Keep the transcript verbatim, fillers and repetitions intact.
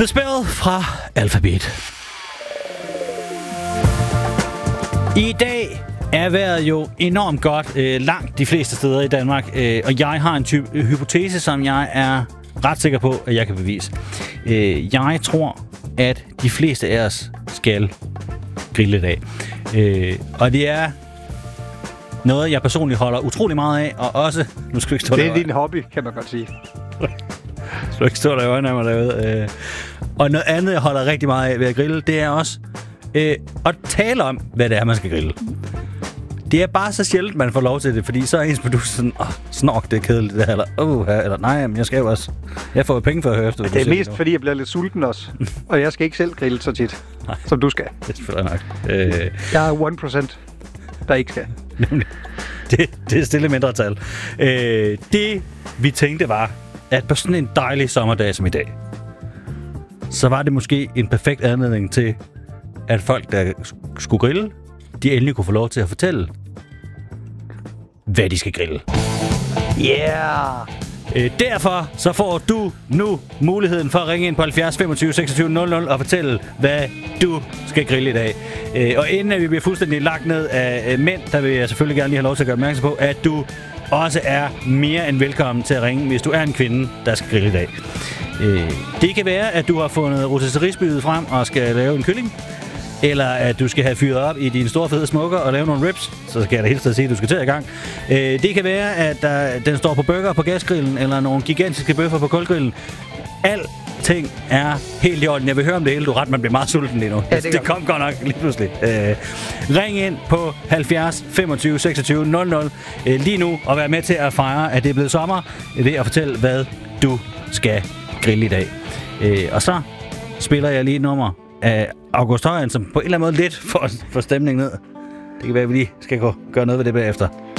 The Spell fra Alphabet. I dag er vejret jo enormt godt øh, langt de fleste steder i Danmark, øh, og jeg har en ty- hypotese, som jeg er ret sikker på, at jeg kan bevise. Øh, jeg tror, at de fleste af os skal grille i dag. Øh, og det er noget, jeg personligt holder utrolig meget af, og også... Nu skal du ikke stå det er der din hobby, kan man godt sige. Så du ikke stå der i øjnene af mig derude. Øh. Og noget andet, jeg holder rigtig meget af ved at grille, det er også øh, at tale om, hvad det er, man skal grille. Det er bare så sjældent, man får lov til det, fordi så er ens producer sådan, åh, snork, det er kedeligt det her, eller, oh, eller nej, men jeg skal jo også, jeg får jo penge for at høre efter. Det er mest, det fordi jeg bliver lidt sulten også, og jeg skal ikke selv grille så tit, nej, som du skal. Det er selvfølgelig nok. Øh. Jeg er one procent, der ikke skal. det, det er stille mindretal. Øh, det, vi tænkte var, at på sådan en dejlig sommerdag som i dag, så var det måske en perfekt anledning til, at folk, der skulle grille, de endelig kunne få lov til at fortælle, hvad de skal grille. Yeah! Øh, derfor så får du nu muligheden for at ringe ind på halvfjerds femogtyve seksogtyve nul nul og fortælle, hvad du skal grille i dag. Øh, og inden at vi bliver fuldstændig lagt ned af øh, mænd, der vil jeg selvfølgelig gerne lige have lov til at gøre opmærksom på, at du også er mere end velkommen til at ringe, hvis du er en kvinde, der skal grille i dag. Øh, det kan være, at du har fundet rotisserie-spydet frem og skal lave en kylling, eller at du skal have fyret op i din store fede smukker og lave nogle ribs, så skal jeg da helt sige, at du skal til i gang. Øh, det kan være, at der, den står på burger på gasgrillen, eller nogle gigantiske bøffer på kulgrillen. Alting er helt i orden. Jeg vil høre om det hele. Du ret, man bliver meget sulten lige nu. Ja, det, det kom godt nok lige pludselig. Øh, ring ind på halvfjerds femogtyve seksogtyve nul nul øh, lige nu og vær med til at fejre, at det er blevet sommer, ved at fortælle, hvad du skal grille i dag. Øh, og så spiller jeg lige et nummer af August Højen, som på en eller anden måde lidt får, får stemningen ned. Det kan være, at vi lige skal gå gøre noget ved det bagefter.